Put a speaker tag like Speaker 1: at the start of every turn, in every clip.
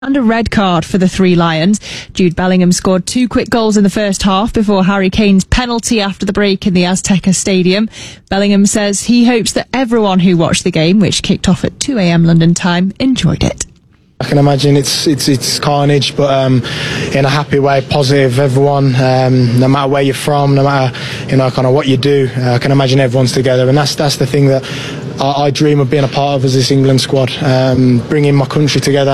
Speaker 1: And a red card for the Three Lions. Jude Bellingham scored 2 quick goals in the first half before Harry Kane's penalty after the break in the Azteca Stadium. Bellingham says he hopes that everyone who watched the game, which kicked off at 2 a.m. London time, enjoyed it.
Speaker 2: I can imagine it's carnage, but in a happy way, positive. Everyone, no matter where you're from, no matter kind of what you do, I can imagine everyone's together, and that's the thing that I dream of being a part of as this England squad, bringing my country together.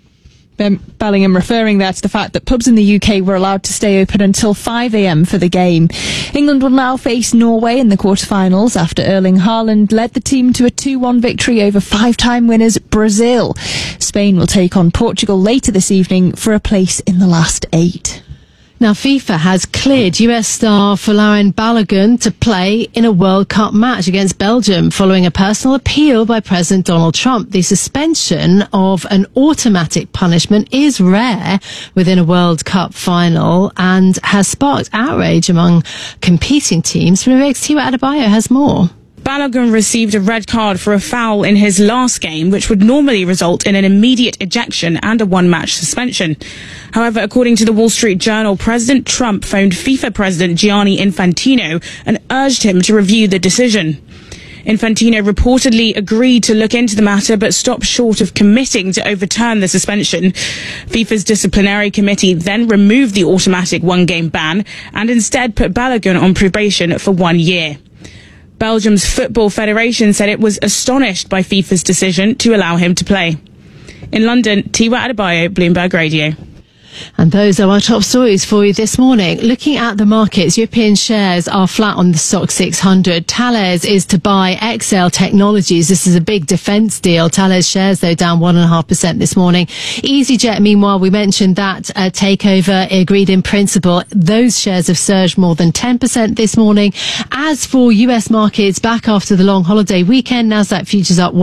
Speaker 1: Bellingham referring there to the fact that pubs in the UK were allowed to stay open until 5 a.m. for the game. England will now face Norway in the quarterfinals after Erling Haaland led the team to a 2-1 victory over 5-time winners Brazil. Spain will take on Portugal later this evening for a place in the last 8.
Speaker 3: Now, FIFA has cleared US star Folarin Balogun to play in a World Cup match against Belgium following a personal appeal by President Donald Trump. The suspension of an automatic punishment is rare within a World Cup final and has sparked outrage among competing teams. Vivek's Tiwa Adebayo has more.
Speaker 4: Balogun received a red card for a foul in his last game, which would normally result in an immediate ejection and a one-match suspension. However, according to the Wall Street Journal, President Trump phoned FIFA President Gianni Infantino and urged him to review the decision. Infantino reportedly agreed to look into the matter but stopped short of committing to overturn the suspension. FIFA's disciplinary committee then removed the automatic one-game ban and instead put Balogun on probation for 1 year. Belgium's Football Federation said it was astonished by FIFA's decision to allow him to play. In London, Tiwa Adebayo, Bloomberg Radio.
Speaker 3: And those are our top stories for you this morning. Looking at the markets, European shares are flat on the Stoxx 600. Thales is to buy XL Technologies. This is a big defence deal. Thales shares, though, down 1.5% this morning. EasyJet, meanwhile, we mentioned that takeover agreed in principle. Those shares have surged more than 10% this morning. As for US markets, back after the long holiday weekend, Nasdaq futures up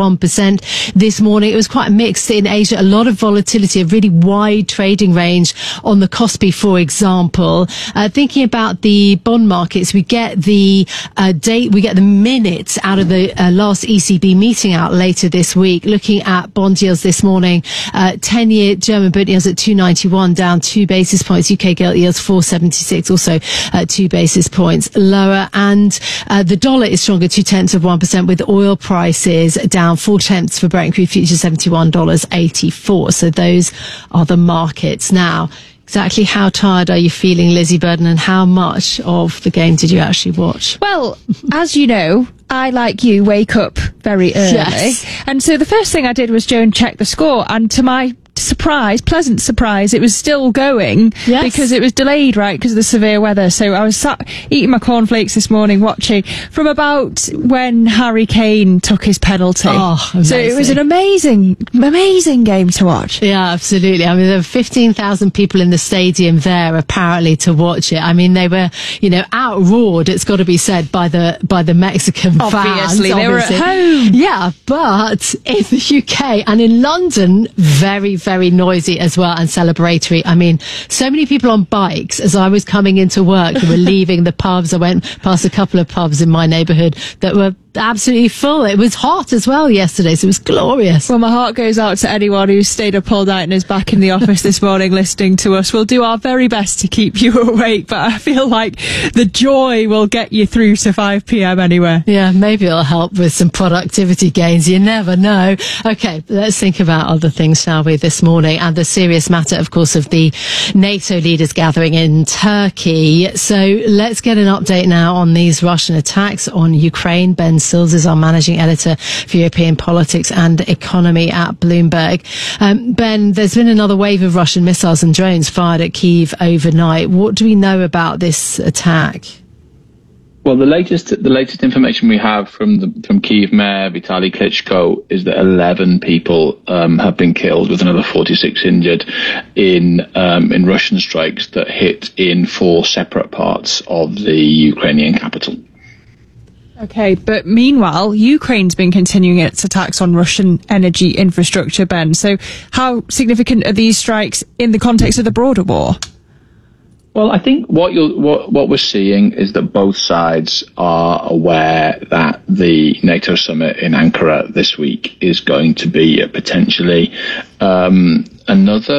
Speaker 3: 1% this morning. It was quite mixed in Asia. A lot of volatility, a really wide trading range on the Kospi, for example. Thinking about the bond markets, we get the minutes out of the last ECB meeting out later this week. Looking at bond yields this morning, 10-year German bond yields at 291, down 2 basis points. UK gilt yields 476, also 2 basis points lower. And the dollar is stronger, 0.2%, with oil prices down 0.4 for Brent crude futures, $71.84. So those are the markets. Now, exactly how tired are you feeling, Lizzie Burden, and how much of the game did you actually watch?
Speaker 1: Well, as you know, I, like you, wake up very early.
Speaker 3: Yes.
Speaker 1: And so the first thing I did was go and check the score, and to my pleasant surprise, it was still going.
Speaker 3: Yes.
Speaker 1: Because it was delayed, right, because of the severe weather. So I was sat eating my cornflakes this morning, watching from about when Harry Kane took his penalty.
Speaker 3: Oh, amazing.
Speaker 1: So it was an amazing game to watch.
Speaker 3: Yeah, absolutely. I mean, there were 15,000 people in the stadium there apparently to watch it. I mean, they were, outroared, it's got to be said, by the Mexican fans.
Speaker 1: Obviously, they were at home.
Speaker 3: Yeah, but in the UK and in London, very, very noisy as well and celebratory. I mean, so many people on bikes as I was coming into work who were leaving the pubs. I went past a couple of pubs in my neighbourhood that were absolutely full. It was hot as well yesterday, so it was glorious.
Speaker 1: Well, my heart goes out to anyone who stayed up all night and is back in the office this morning listening to us. We'll do our very best to keep you awake, but I feel like the joy will get you through to 5 p.m. anyway.
Speaker 3: Yeah, maybe it'll help with some productivity gains. You never know. Okay, let's think about other things, shall we, this morning, and the serious matter, of course, of the NATO leaders gathering in Turkey. So let's get an update now on these Russian attacks on Ukraine. Ben Sills is our managing editor for European politics and economy at Bloomberg. Ben, there's been another wave of Russian missiles and drones fired at Kyiv overnight. What do we know about this attack?
Speaker 5: Well, the latest information we have from Kyiv Mayor Vitaly Klitschko is that 11 people have been killed, with another 46 injured in Russian strikes that hit in 4 separate parts of the Ukrainian capital.
Speaker 1: Okay, but meanwhile, Ukraine's been continuing its attacks on Russian energy infrastructure, Ben. So how significant are these strikes in the context of the broader war?
Speaker 5: Well, I think what we're seeing is that both sides are aware that the NATO summit in Ankara this week is going to be a potentially another